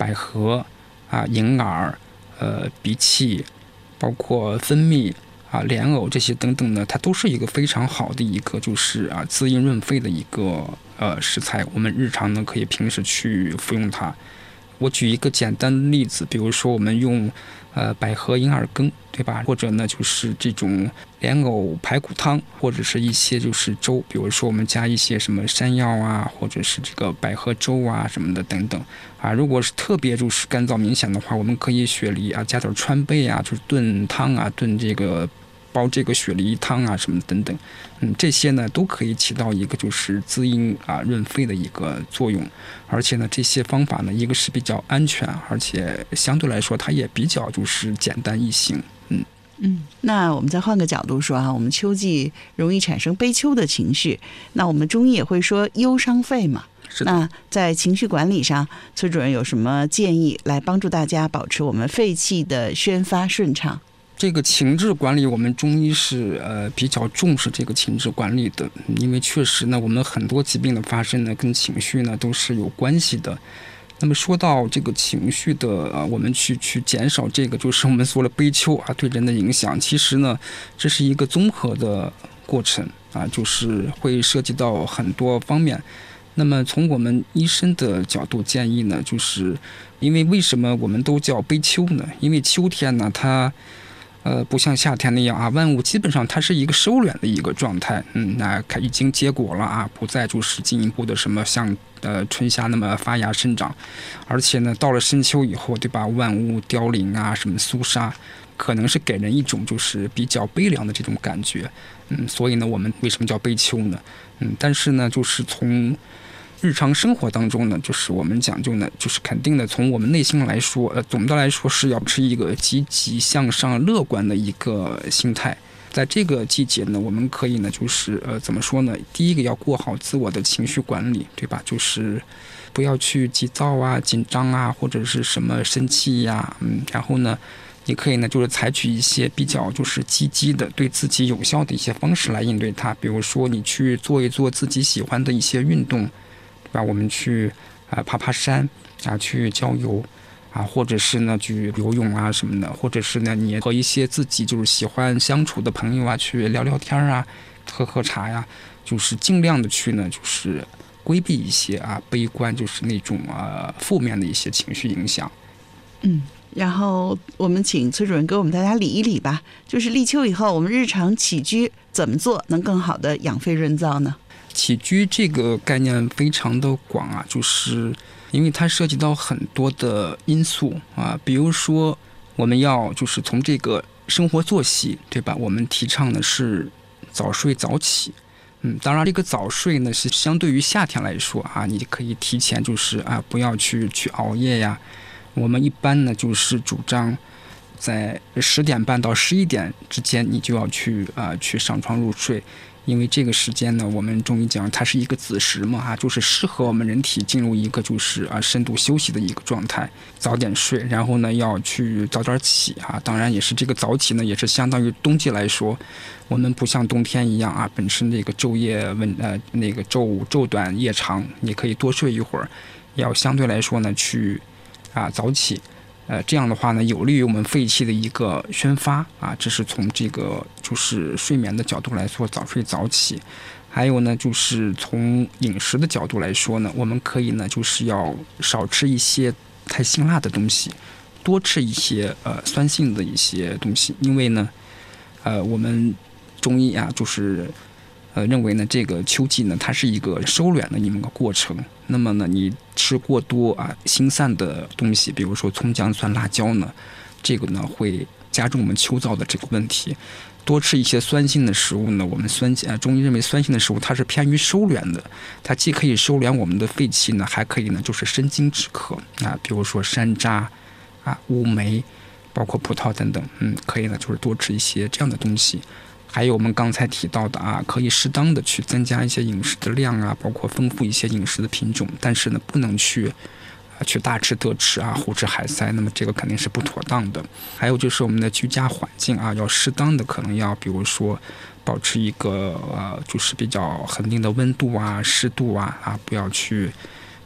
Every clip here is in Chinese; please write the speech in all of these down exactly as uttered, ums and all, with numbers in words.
百合啊、银耳、呃荸荠，包括蜂蜜啊、莲藕这些等等呢，它都是一个非常好的一个就是啊滋阴润肺的一个呃食材。我们日常呢可以平时去服用它。我举一个简单的例子，比如说我们用呃百合银耳羹，对吧？或者呢就是这种莲藕排骨汤，或者是一些就是粥，比如说我们加一些什么山药啊，或者是这个百合粥啊什么的等等啊。如果是特别就是干燥明显的话，我们可以雪梨啊加点川贝啊，就是炖汤啊，炖这个煲这个雪梨汤啊什么等等，嗯，这些呢都可以起到一个就是滋阴啊润肺的一个作用。而且呢这些方法呢，一个是比较安全，而且相对来说它也比较就是简单易行。嗯嗯，那我们再换个角度说啊，我们秋季容易产生悲秋的情绪，那我们中医也会说忧伤肺嘛。那在情绪管理上，崔主任有什么建议来帮助大家保持我们肺气的宣发顺畅？ 这个情志管理，我们中医是呃比较重视这个情志管理的，因为确实呢，我们很多疾病的发生呢，跟情绪呢都是有关系的。那么说到这个情绪的呃，我们去去减少这个就是我们说的悲秋啊对人的影响，其实呢这是一个综合的过程啊，就是会涉及到很多方面。那么从我们医生的角度建议呢，就是因为为什么我们都叫悲秋呢？因为秋天呢它呃，不像夏天那样啊，万物基本上它是一个收敛的一个状态，嗯，那已经结果了啊，不再就是进一步的什么像呃春夏那么发芽生长，而且呢，到了深秋以后，对吧，万物凋零啊，什么肃杀，可能是给人一种就是比较悲凉的这种感觉，嗯，所以呢，我们为什么叫悲秋呢？嗯，但是呢，就是从日常生活当中呢，就是我们讲究呢，就是肯定的，从我们内心来说，呃，总的来说是要持一个积极向上、乐观的一个心态。在这个季节呢，我们可以呢，就是呃，怎么说呢？第一个要过好自我的情绪管理，对吧？就是不要去急躁啊、紧张啊，或者是什么生气呀，嗯，然后呢，你可以呢，就是采取一些比较就是积极的、对自己有效的一些方式来应对它。比如说，你去做一做自己喜欢的一些运动。吧，我们去啊、呃、爬爬山啊，去郊游啊，或者是呢去游泳啊什么的，或者是呢你和一些自己就是喜欢相处的朋友啊去聊聊天啊，喝喝茶呀，就是尽量的去呢就是规避一些啊悲观就是那种啊负面的一些情绪影响。 嗯。然后我们请崔主任给我们大家理一理吧，就是立秋以后我们日常起居怎么做能更好的养肺润燥呢？ 起居这个概念非常的广啊，就是因为它涉及到很多的因素啊，比如说我们要就是从这个生活作息，对吧？我们提倡的是早睡早起。嗯，当然这个早睡呢是相对于夏天来说啊，你可以提前就是啊不要去去熬夜呀。我们一般呢就是主张在十点半到十一点之间，你就要去啊去上床入睡。因为这个时间呢，我们中医讲它是一个子时嘛，哈，就是适合我们人体进入一个就是啊深度休息的一个状态，早点睡，然后呢要去早点起啊。当然也是这个早起呢，也是相当于冬季来说，我们不像冬天一样啊，本身这个昼夜温呃那个昼昼短夜长，你可以多睡一会儿，要相对来说呢去啊早起。呃，这样的话呢，有利于我们肺气的一个宣发啊，这是从这个就是睡眠的角度来说，早睡早起。还有呢，就是从饮食的角度来说呢，我们可以呢，就是要少吃一些太辛辣的东西，多吃一些呃酸性的一些东西，因为呢，呃，我们中医啊，就是呃认为呢，这个秋季呢，它是一个收敛的一个过程。那么呢，你吃过多啊辛散的东西，比如说葱姜蒜辣椒呢，这个呢会加重我们秋燥的这个问题。多吃一些酸性的食物呢，我们酸啊中医认为酸性的食物它是偏于收敛的，它既可以收敛我们的肺气呢，还可以呢就是生津止渴啊，比如说山楂啊、乌梅，包括葡萄等等，嗯，可以呢就是多吃一些这样的东西。还有我们刚才提到的啊，可以适当的去增加一些饮食的量啊，包括丰富一些饮食的品种，但是呢，不能去啊去大吃特吃啊，胡吃海塞，那么这个肯定是不妥当的。还有就是我们的居家环境啊，要适当的可能要，比如说保持一个呃，就是比较恒定的温度啊、湿度啊啊，不要去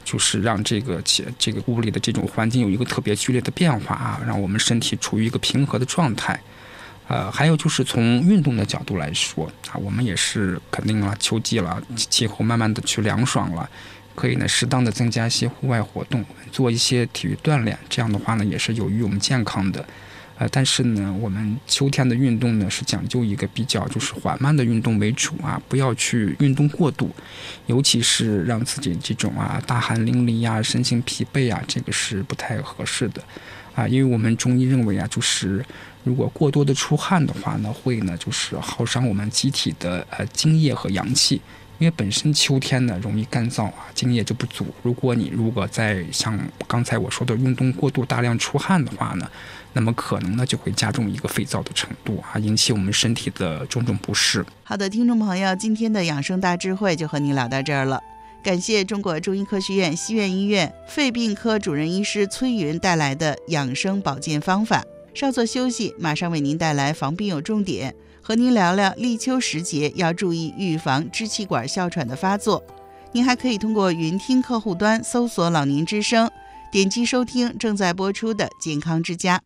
就是让这个这个屋里的这种环境有一个特别剧烈的变化啊，让我们身体处于一个平和的状态。呃，还有就是从运动的角度来说啊，我们也是肯定了，秋季了，气候慢慢的去凉爽了，可以呢适当的增加一些户外活动，做一些体育锻炼，这样的话呢也是有益我们健康的。呃，但是呢，我们秋天的运动呢是讲究一个比较就是缓慢的运动为主啊，不要去运动过度，尤其是让自己这种啊大汗淋漓呀、身心疲惫啊，这个是不太合适的啊，因为我们中医认为啊，就是如果过多的出汗的话呢，会呢就是耗伤我们机体的呃津液和阳气。因为本身秋天呢容易干燥啊，津液就不足。如果你如果在像刚才我说的运动过度、大量出汗的话呢，那么可能呢就会加重一个肥皂的程度啊，引起我们身体的种种不适。 好的，听众朋友，今天的养生大智慧就和您聊到这儿了。感谢中国中医科学院西苑医院肺病科主任医师崔云带来的养生保健方法。稍作休息，马上为您带来防病有重点，和您聊聊立秋时节要注意预防支气管哮喘的发作。您还可以通过云听客户端搜索老年之声，点击收听正在播出的健康之家。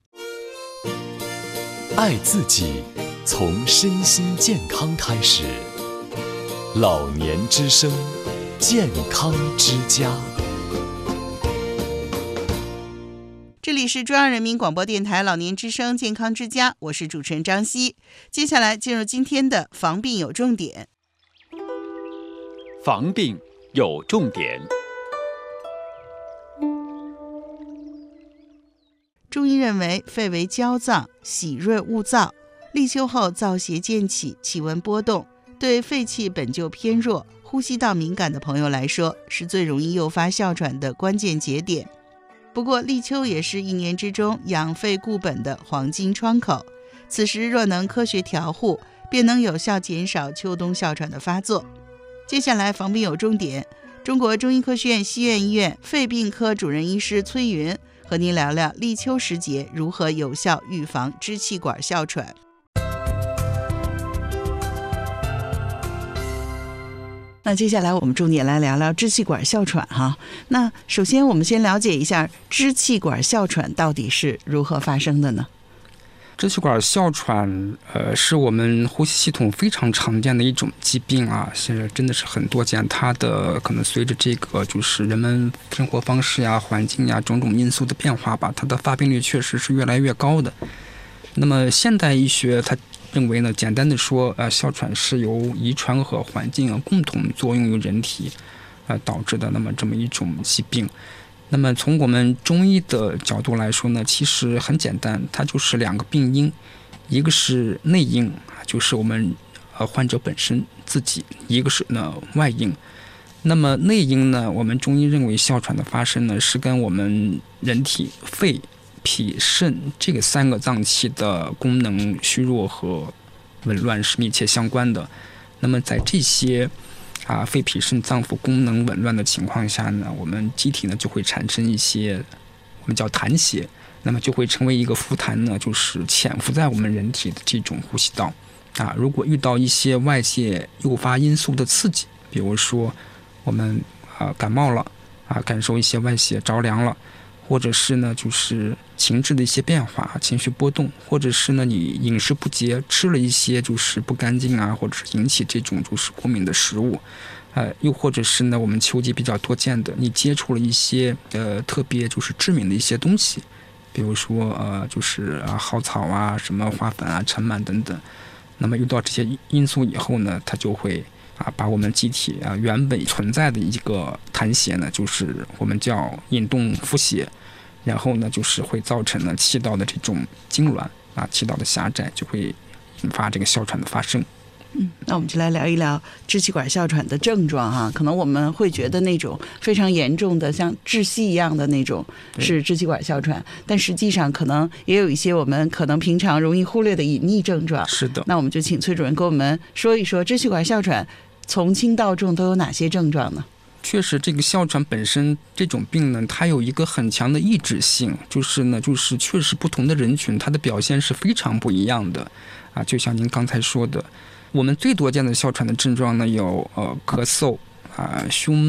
爱自己，从身心健康开始。老年之声，健康之家。 这里是中央人民广播电台老年之声健康之家，我是主持人张希。接下来进入今天的防病有重点。 防病有重点。 中医认为，肺为娇脏，喜润恶燥，立秋后燥邪渐起，气温波动，对肺气本就偏弱、呼吸道敏感的朋友来说，是最容易诱发哮喘的关键节点。不过立秋也是一年之中养肺固本的黄金窗口，此时若能科学调护，便能有效减少秋冬哮喘的发作。接下来防病有重点，中国中医科学院西苑医院肺病科主任医师崔云和您聊聊立秋时节如何有效预防支气管哮喘。那接下来我们重点来聊聊支气管哮喘哈。那首先我们先了解一下支气管哮喘到底是如何发生的呢？ 支气管哮喘，呃，是我们呼吸系统非常常见的一种疾病啊，现在真的是很多见。它的可能随着这个就是人们生活方式呀、环境呀种种因素的变化吧，它的发病率确实是越来越高的。那么现代医学它认为呢，简单的说，呃，哮喘是由遗传和环境啊共同作用于人体，呃导致的那么这么一种疾病。那么从我们中医的角度来说呢，其实很简单，它就是两个病因，一个是内因，就是我们呃患者本身自己；一个是呢外因。那么内因呢，我们中医认为哮喘的发生呢，是跟我们人体肺、脾、肾这个三个脏器的功能虚弱和紊乱是密切相关的。那么在这些啊，肺脾肾脏腑功能紊乱的情况下呢，我们机体呢就会产生一些我们叫痰邪，那么就会成为一个浮痰呢，就是潜伏在我们人体的这种呼吸道啊。如果遇到一些外界诱发因素的刺激，比如说我们啊感冒了啊，感受一些外邪着凉了，或者是呢就是情志的一些变化，情绪波动，或者是呢你饮食不节，吃了一些就是不干净啊，或者是引起这种就是过敏的食物，呃，又或者是呢我们秋季比较多见的，你接触了一些呃特别就是致敏的一些东西，比如说呃就是啊蒿草啊、什么花粉啊、尘螨等等。那么遇到这些因素以后呢，它就会啊把我们机体啊原本存在的一个痰邪呢，就是我们叫引动腹泻。然后呢，就是会造成呢气道的这种痉挛啊，气道的狭窄，就会引发这个哮喘的发生。 嗯，那我们就来聊一聊支气管哮喘的症状哈。可能我们会觉得那种非常严重的，像窒息一样的那种是支气管哮喘，但实际上可能也有一些我们可能平常容易忽略的隐匿症状。 是的。 那我们就请崔主任给我们说一说支气管哮喘从轻到重都有哪些症状呢？ 确实，这个哮喘本身这种病呢，它有一个很强的抑制性，就是呢，就是确实不同的人群，它的表现是非常不一样的啊。就像您刚才说的，我们最多见的哮喘的症状呢，有呃咳嗽啊、胸闷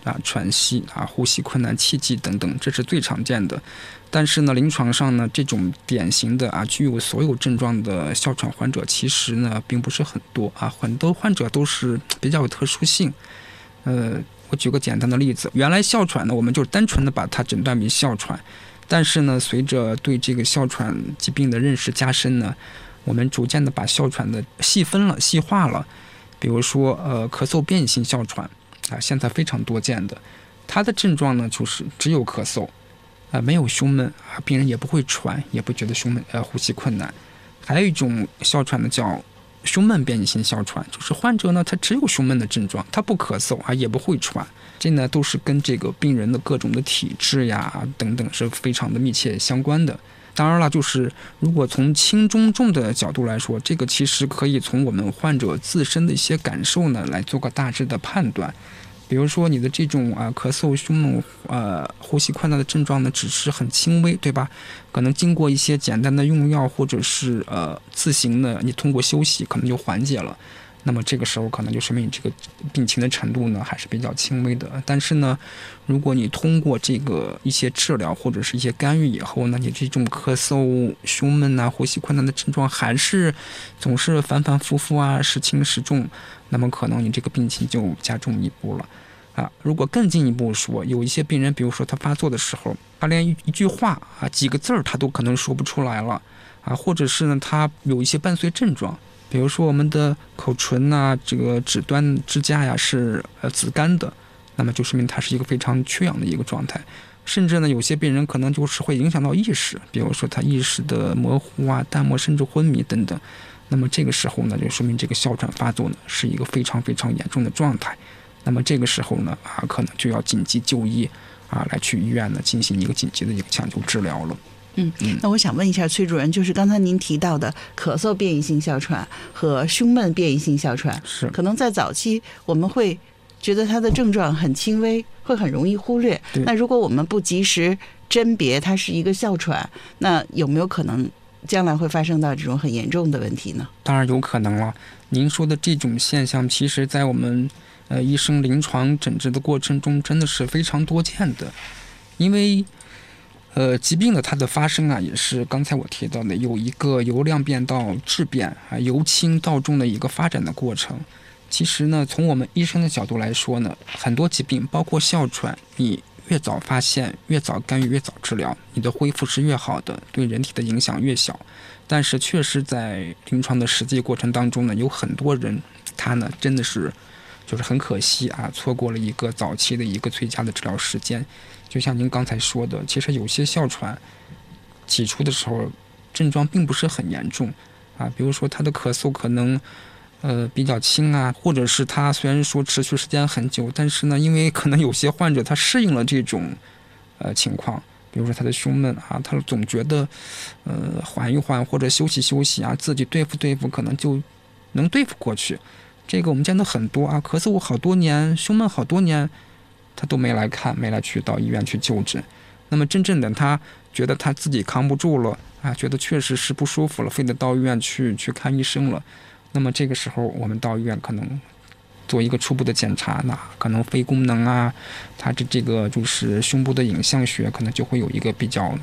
啊、喘息啊、呼吸困难、气悸等等，这是最常见的。但是呢，临床上呢，这种典型的啊具有所有症状的哮喘患者，其实呢并不是很多啊，很多患者都是比较有特殊性。呃，我举个简单的例子，原来哮喘呢，我们就单纯的把它诊断为哮喘，但是呢，随着对这个哮喘疾病的认识加深呢，我们逐渐的把哮喘的细分了、细化了。比如说，呃，咳嗽变异性哮喘啊，现在非常多见的，它的症状呢就是只有咳嗽。啊，没有胸闷啊，病人也不会喘，也不觉得胸闷，呃，呼吸困难。还有一种哮喘呢，叫胸闷变异性哮喘，就是患者呢，他只有胸闷的症状，他不咳嗽啊，也不会喘。这呢，都是跟这个病人的各种的体质呀等等是非常的密切相关的。当然了，就是如果从轻中重的角度来说，这个其实可以从我们患者自身的一些感受呢，来做个大致的判断。比如说你的这种啊咳嗽、胸闷、呃呼吸困难的症状呢，只是很轻微，对吧？可能经过一些简单的用药或者是呃自行的，你通过休息可能就缓解了。那么这个时候可能就说明你这个病情的程度呢还是比较轻微的。但是呢，如果你通过这个一些治疗或者是一些干预以后呢，你这种咳嗽、胸闷啊、呼吸困难的症状还是总是反反复复啊，时轻时重，那么可能你这个病情就加重一步了。啊，如果更进一步说，有一些病人，比如说他发作的时候，他连一句话啊、几个字儿他都可能说不出来了，啊，或者是呢，他有一些伴随症状，比如说我们的口唇呐、啊，这个指端、指甲呀是呃紫干的，那么就说明他是一个非常缺氧的一个状态。甚至呢，有些病人可能就是会影响到意识，比如说他意识的模糊啊、淡漠甚至昏迷等等。那么这个时候呢，就说明这个哮喘发作呢是一个非常非常严重的状态。那么这个时候呢，啊，可能就要紧急就医，啊，来去医院呢进行一个紧急的一个抢救治疗了。 嗯，那我想问一下崔主任，就是刚才您提到的咳嗽变异性哮喘和胸闷变异性哮喘， 是可能在早期我们会觉得它的症状很轻微，会很容易忽略。那如果我们不及时甄别它是一个哮喘，那有没有可能将来会发生到这种很严重的问题呢？ 当然有可能了。您说的这种现象，其实在我们呃医生临床诊治的过程中，真的是非常多见的。因为呃疾病的它的发生啊，也是刚才我提到的，有一个由量变到质变啊，由轻到重的一个发展的过程。其实呢，从我们医生的角度来说呢，很多疾病，包括哮喘，你越早发现、越早干预、越早治疗，你的恢复是越好的，对人体的影响越小。但是确实在临床的实际过程当中呢，有很多人他呢真的是就是很可惜啊，错过了一个早期的一个最佳的治疗时间。就像您刚才说的，其实有些哮喘起初的时候症状并不是很严重啊，比如说他的咳嗽可能呃比较轻啊，或者是他虽然说持续时间很久，但是呢，因为可能有些患者他适应了这种呃情况，比如说他的胸闷啊，他总觉得呃缓一缓或者休息休息啊，自己对付对付可能就能对付过去。这个我们见到很多啊，咳嗽好多年，胸闷好多年，他都没来看，没来去到医院去就诊。那么真正的他觉得他自己扛不住了啊，觉得确实是不舒服了，非得到医院去去看医生了。那么这个时候我们到医院可能做一个初步的检查，那可能肺功能啊，它的这个就是胸部的影像学可能就会有一个比较